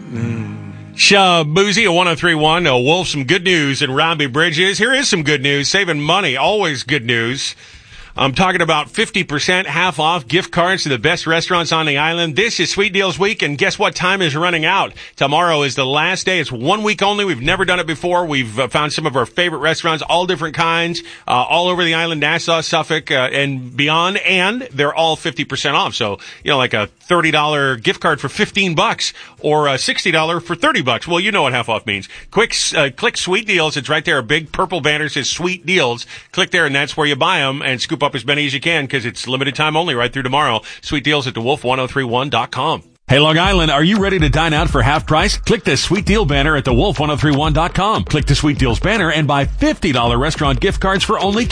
Boozy at 103.1. Wolf, some good news in Robbie Bridges. Here is some good news. Saving money, always good news. I'm talking about 50% half off gift cards to the best restaurants on the island. This is Sweet Deals Week, and guess what? Time is running out. Tomorrow is the last day. It's 1 week only. We've never done it before. We've found some of our favorite restaurants, all different kinds, all over the island, Nassau, Suffolk, and beyond, and they're all 50% off. So, like a $30 gift card for $15 or a $60 for $30. Well, you know what half off means. Click Sweet Deals. It's right there. A big purple banner says Sweet Deals. Click there, and that's where you buy them and scoop up as many as you can because it's limited time only right through tomorrow. Sweet Deals at thewolf1031.com. Hey, Long Island, are you ready to dine out for half price? Click the Sweet Deal banner at thewolf1031.com. Click the Sweet Deals banner and buy $50 restaurant gift cards for only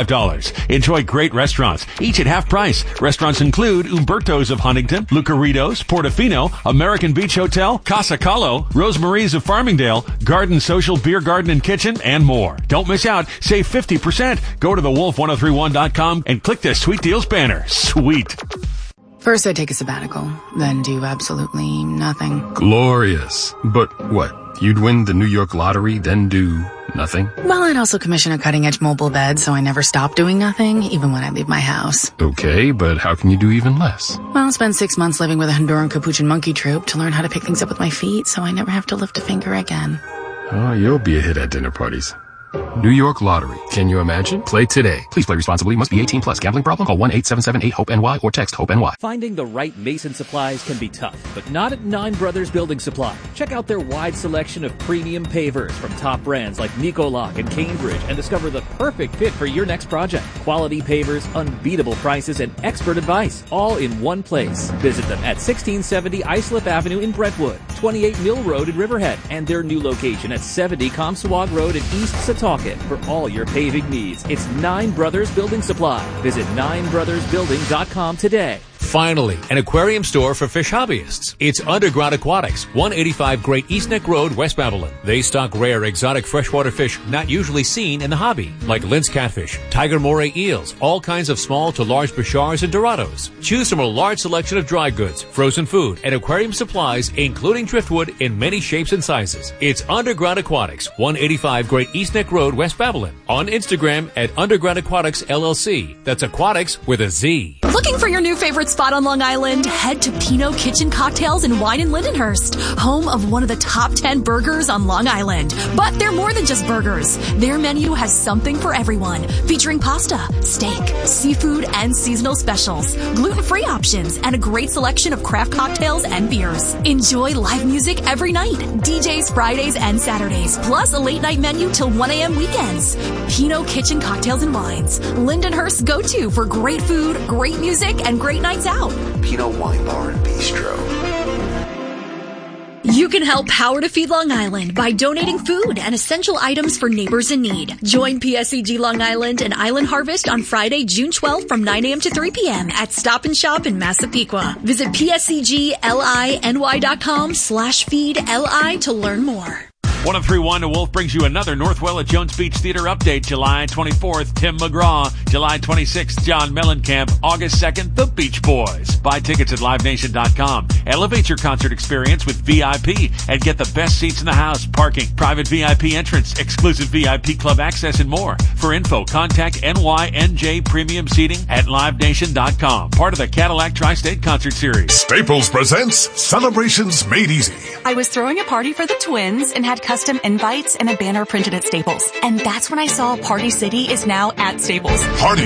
$25. Enjoy great restaurants, each at half price. Restaurants include Umberto's of Huntington, Lucaritos, Portofino, American Beach Hotel, Casa Calo, Rosemary's of Farmingdale, Garden Social Beer Garden and Kitchen, and more. Don't miss out. Save 50%. Go to thewolf1031.com and click the Sweet Deals banner. Sweet. First, I take a sabbatical, then do absolutely nothing. Glorious. But what? You'd win the New York lottery, then do nothing? Well, I'd also commission a cutting-edge mobile bed, so I never stop doing nothing, even when I leave my house. Okay, but how can you do even less? Well, I'll spend 6 months living with a Honduran Capuchin monkey troupe to learn how to pick things up with my feet, so I never have to lift a finger again. Oh, you'll be a hit at dinner parties. New York Lottery. Can you imagine? Play today. Please play responsibly. Must be 18 plus. Gambling problem? Call 1-877-8-HOPE-NY or text HOPE-NY. Finding the right mason supplies can be tough, but not at Nine Brothers Building Supply. Check out their wide selection of premium pavers from top brands like Nicoloc and Cambridge and discover the perfect fit for your next project. Quality pavers, unbeatable prices, and expert advice, all in one place. Visit them at 1670 Islip Avenue in Brentwood, 28 Mill Road in Riverhead, and their new location at 70 Comstock Road in East Setauket. For all your paving needs, it's Nine Brothers Building Supply. Visit ninebrothersbuilding.com today. Finally, an aquarium store for fish hobbyists. It's Underground Aquatics, 185 Great East Neck Road, West Babylon. They stock rare, exotic freshwater fish not usually seen in the hobby, like Lince catfish, tiger moray eels, all kinds of small to large bichars and dorados. Choose from a large selection of dry goods, frozen food, and aquarium supplies, including driftwood in many shapes and sizes. It's Underground Aquatics, 185 Great East Neck Road, West Babylon. On Instagram at Underground Aquatics LLC. That's aquatics with a Z. Looking for your new favorite spot on Long Island? Head to Pinot Kitchen Cocktails and Wine in Lindenhurst, home of one of the top 10 burgers on Long Island. But they're more than just burgers. Their menu has something for everyone, featuring pasta, steak, seafood, and seasonal specials, gluten-free options, and a great selection of craft cocktails and beers. Enjoy live music every night, DJs Fridays and Saturdays, plus a late-night menu till 1 a.m. weekends. Pinot Kitchen Cocktails and Wines, Lindenhurst's go-to for great food, great music, and great nights out. Pinot Wine Bar and Bistro. You can help Power to Feed Long Island by donating food and essential items for neighbors in need. Join PSEG Long Island and Island Harvest on Friday, June 12th from 9 a.m. to 3 p.m. at Stop and Shop in Massapequa. Visit PSEGLINY.com/feedli to learn more. 103.1 The Wolf brings you another Northwell at Jones Beach Theater update. July 24th, Tim McGraw. July 26th, John Mellencamp. August 2nd, The Beach Boys. Buy tickets at livenation.com. Elevate your concert experience with VIP and get the best seats in the house, parking, private VIP entrance, exclusive VIP club access, and more. For info, contact NYNJ Premium Seating at livenation.com. Part of the Cadillac Tri-State Concert Series. Staples presents Celebrations Made Easy. I was throwing a party for the twins and had custom invites and a banner printed at Staples. And that's when I saw Party City is now at Staples. Party